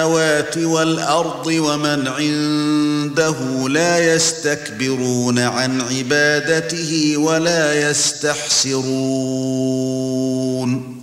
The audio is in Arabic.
السماوات والأرض ومن عنده لا يستكبرون عن عبادته ولا يستحسرون